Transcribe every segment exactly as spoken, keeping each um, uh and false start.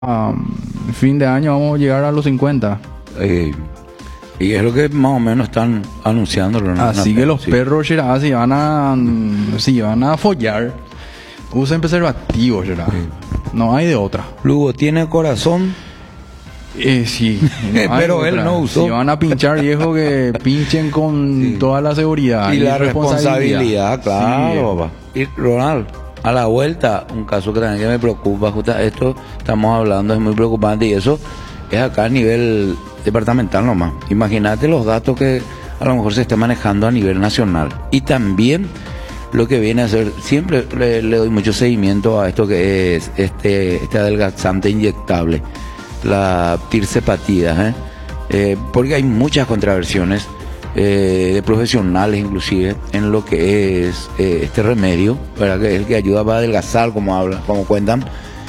um, fin de año vamos a llegar a los cincuenta. Eh, y es lo que más o menos están anunciando. ¿No? Así no, que los sí. perros, ¿será? Si van a si van a follar, usen preservativos, ¿será? Sí. No hay de otra. Lugo tiene corazón. Eh, sí, no pero él no usó. Si van a pinchar, viejo, que pinchen con sí. toda la seguridad y, y la responsabilidad, responsabilidad claro, sí, y Ronald, a la vuelta, un caso que también me preocupa, justo esto estamos hablando, es muy preocupante, y eso es acá a nivel departamental nomás. Imagínate los datos que a lo mejor se esté manejando a nivel nacional. Y también lo que viene a ser, siempre le, le doy mucho seguimiento a esto que es este, este adelgazante inyectable, la tirzepatida, ¿eh? Eh, porque hay muchas contraversiones eh, de profesionales inclusive en lo que es eh, este remedio, ¿verdad? Que es el que ayuda para adelgazar, como hablan, como cuentan.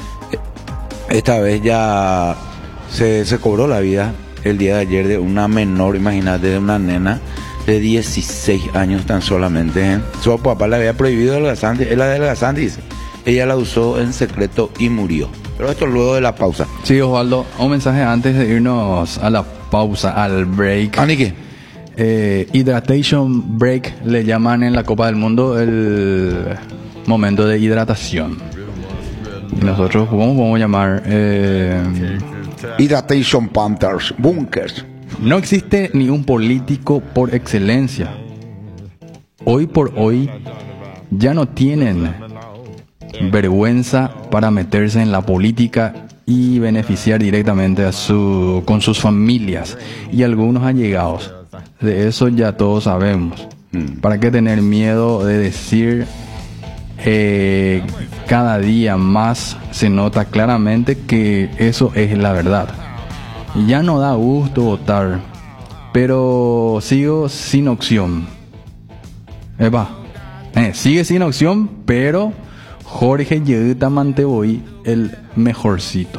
Esta vez ya se, se cobró la vida el día de ayer de una menor, imagínate, de una nena de dieciséis años tan solamente, ¿eh? Su papá le había prohibido el adelgazante, el adelgazante, dice. Ella la usó en secreto y murió. Pero esto luego de la pausa. Sí, Osvaldo, un mensaje antes de irnos a la pausa, al break. ¿Anique? Eh, Hydration Break le llaman en la Copa del Mundo el momento de hidratación. Y nosotros, ¿cómo podemos llamar? Eh, Hydration Panthers, Bunkers. No existe ni un político por excelencia. Hoy por hoy ya no tienen vergüenza para meterse en la política y beneficiar directamente a su, con sus familias y algunos allegados. De eso ya todos sabemos. Mm. ¿Para qué tener miedo de decir eh, cada día más? Se nota claramente que eso es la verdad. Ya no da gusto votar, pero sigo sin opción. Epa, eh, sigue sin opción, pero Jorge Yehuta Manteboí, el mejorcito.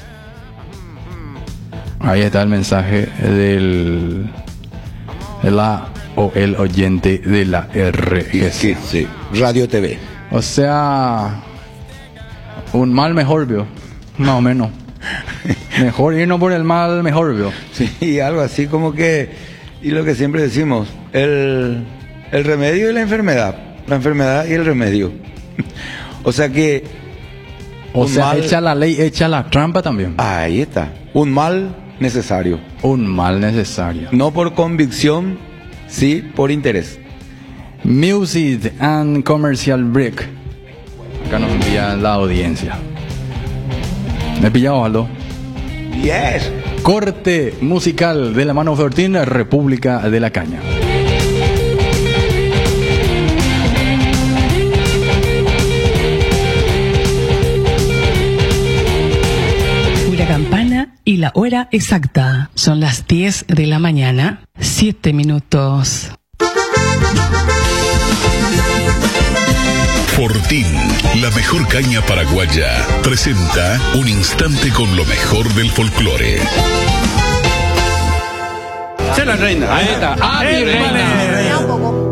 Ahí está el mensaje del de la o el oyente de la R G C. Sí, sí, Radio T V. O sea, un mal mejor, vio, más o menos. Mejor irnos por el mal mejor, vio. Sí, algo así como que, y lo que siempre decimos, el, el remedio y la enfermedad, la enfermedad y el remedio. O sea que... O sea, mal, echa la ley, echa la trampa también. Ahí está. Un mal necesario. Un mal necesario. No por convicción, sí por interés. Music and Commercial Break. Acá nos envía la audiencia. ¿Me pillado, Aldo? Yes. Corte musical de la mano Fortín, República de la Caña. Campana y la hora exacta. Son las diez de la mañana, siete minutos. Fortín, la mejor caña paraguaya, presenta un instante con lo mejor del folclore. Se la reina. Ahí está. Ah, mi reina.